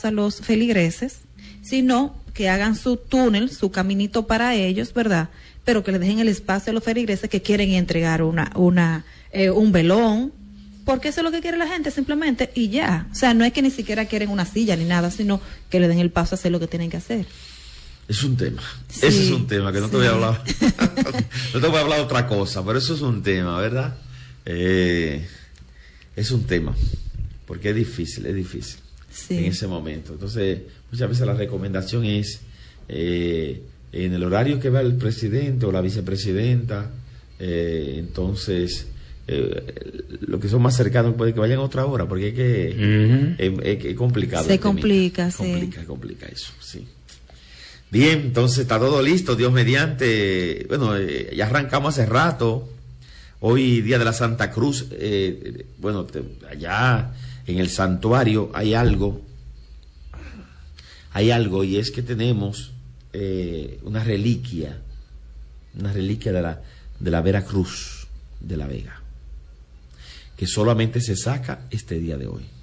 paso a los feligreses, sino que hagan su túnel, su caminito para ellos, ¿verdad? Pero que le dejen el espacio a los feligreses que quieren entregar un velón, porque eso es lo que quiere la gente simplemente, y ya. O sea, no es que ni siquiera quieren una silla ni nada, sino que le den el paso a hacer lo que tienen que hacer. Es un tema. Sí, ese es un tema que no te voy a hablar. No te voy a hablar de otra cosa, pero eso es un tema, ¿verdad? Es un tema, porque es difícil sí. En ese momento. Entonces, muchas veces la recomendación es en el horario que va el presidente o la vicepresidenta, entonces los que son más cercanos puede que vayan a otra hora, porque es que es complicado. Se complica, sí. Complica eso, sí. Bien, entonces está todo listo, Dios mediante. Bueno, ya arrancamos hace rato. Hoy, día de la Santa Cruz, allá en el santuario hay algo, y es que tenemos una reliquia de la Vera Cruz de la Vega, que solamente se saca este día de hoy.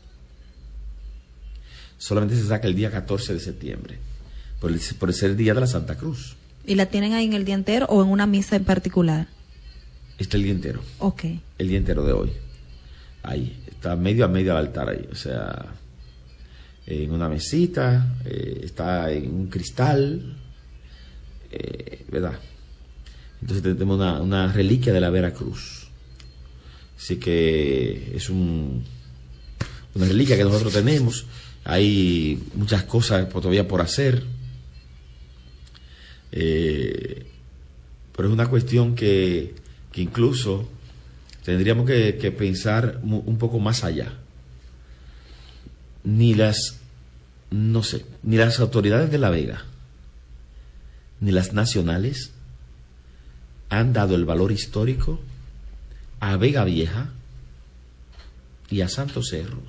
Solamente se saca el día 14 de septiembre, por ser el día de la Santa Cruz. ¿Y la tienen ahí en el día entero o en una misa en particular? Está el día entero. Ok. El día entero de hoy. Ahí, está medio a medio al altar ahí. O sea, en una mesita, está en un cristal, ¿verdad? Entonces tenemos una reliquia de la Vera Cruz. Así que es una reliquia que nosotros tenemos. Hay muchas cosas todavía por hacer. Pero es una cuestión que incluso tendríamos que pensar un poco más allá. Ni las autoridades de La Vega, ni las nacionales han dado el valor histórico a Vega Vieja y a Santo Cerro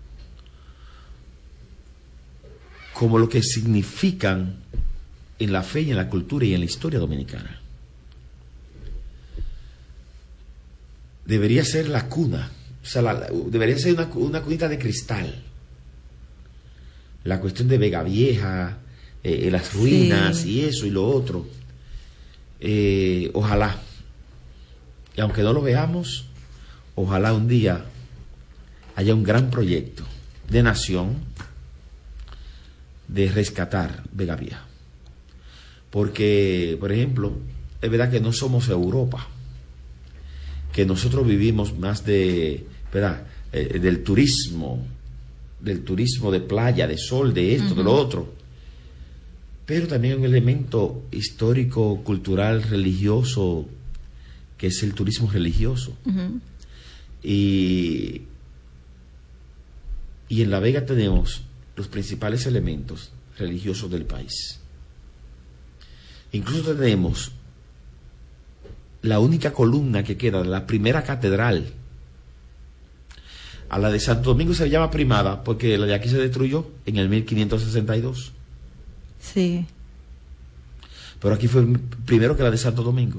como lo que significan en la fe y en la cultura y en la historia dominicana. Debería ser la cuna, o sea, debería ser una cunita de cristal. La cuestión de Vega Vieja, las ruinas, sí, y eso y lo otro. Ojalá, y aunque no lo veamos, ojalá un día haya un gran proyecto de nación de rescatar Vega Vieja. Porque, por ejemplo, es verdad que no somos Europa, que nosotros vivimos más del turismo de playa, de sol, de esto, de lo otro, pero también un elemento histórico, cultural, religioso, que es el turismo religioso. Y en La Vega tenemos los principales elementos religiosos del país. Incluso tenemos la única columna que queda de la primera catedral. A la de Santo Domingo se llama primada porque la de aquí se destruyó en el 1562. Sí. Pero aquí fue primero que la de Santo Domingo.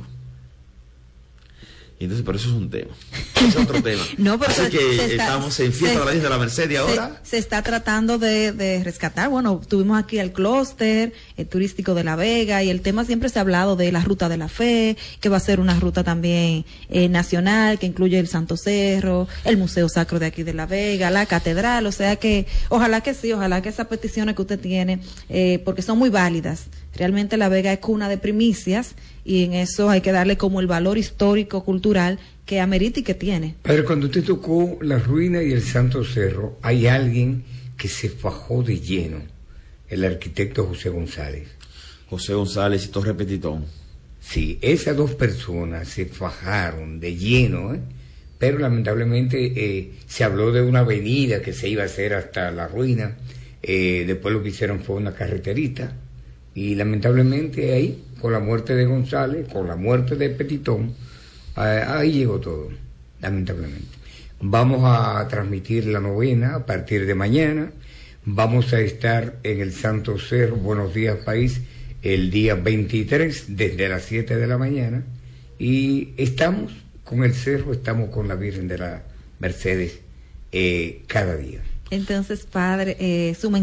Y entonces, por eso es un tema. Es otro tema. No, pero así que estamos en fiesta de la Virgen de la Merced y ahora se está tratando de rescatar. Bueno, tuvimos aquí el clúster turístico de La Vega, y el tema siempre se ha hablado de la Ruta de la Fe, que va a ser una ruta también nacional, que incluye el Santo Cerro, el Museo Sacro de aquí de La Vega, la Catedral. O sea que ojalá que sí, ojalá que esas peticiones que usted tiene, porque son muy válidas. Realmente La Vega es cuna de primicias, y en eso hay que darle como el valor histórico, cultural que amerita y que tiene. Pero cuando usted tocó la ruina y el Santo Cerro, hay alguien que se fajó de lleno, el arquitecto José González. José González y Torre Petitón. Sí, esas dos personas se fajaron de lleno, pero lamentablemente se habló de una avenida que se iba a hacer hasta la ruina, después lo que hicieron fue una carreterita, y lamentablemente ahí, con la muerte de González, con la muerte de Petitón, ahí llegó todo, lamentablemente. Vamos a transmitir la novena a partir de mañana. Vamos a estar en el Santo Cerro, Buenos Días País, el día 23, desde las 7 de la mañana. Y estamos con el cerro, estamos con la Virgen de la Mercedes cada día. Entonces, padre, su